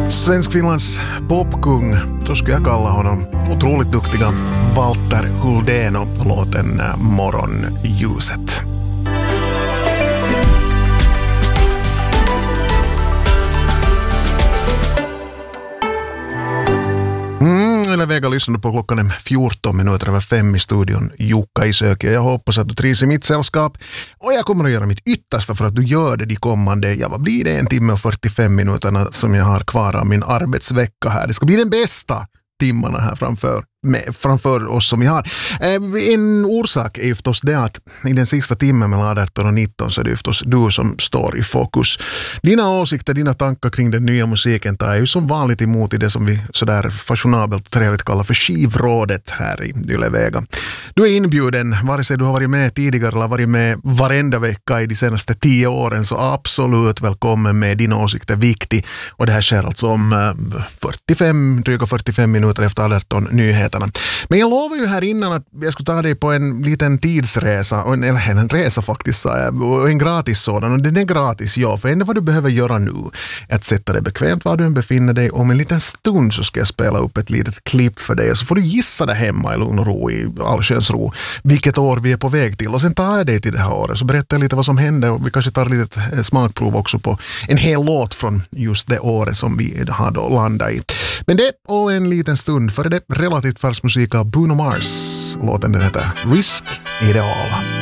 Svensk-Finlands popkung, då ska jag kalla honom. Otroligt duktiga Walter Huldén och låten Morgonljuset. Eller väga lyssnade på klockan är 14 minuter över 5 i studion. Jukka i söker. Jag hoppas att du trivs i mitt sällskap. Och jag kommer att göra mitt yttersta för att du gör det de kommande, vad blir det, 1 timme och 45 minuterna som jag har kvar av min arbetsvecka här. Det ska bli den bästa timmarna här framför oss som vi har. En orsak är ju förstås det att i den sista timmen mellan 18 och 19 så är det ju förstås du som står i fokus. Dina åsikter, dina tankar kring den nya musiken tar ju som vanligt emot i det som vi sådär fashionabelt och trevligt kallar för skivrådet här i Ylevega. Du är inbjuden, vare sig du har varit med tidigare eller varit med varenda vecka i de senaste 10 åren, så absolut välkommen med dina åsikter, viktig. Och det här sker alltså om dryga 45 minuter efter 18 nyheter. Men jag lovar ju här innan att jag skulle ta dig på en liten tidsresa, eller en resa faktiskt, och en gratis sådan, och den är gratis, ja, för enda vad du behöver göra nu är att sätta dig bekvämt var du än befinner dig. Om en liten stund så ska jag spela upp ett litet klipp för dig och så får du gissa det hemma i lugn och ro, i allsköns ro, vilket år vi är på väg till, och sen tar jag dig till det här året så berättar jag lite vad som hände, och vi kanske tar lite smakprov också på en hel låt från just det året som vi har då landat i. Men det och en liten stund för det relativt färsk musik av Bruno Mars. Låten den heter Risk Ideal.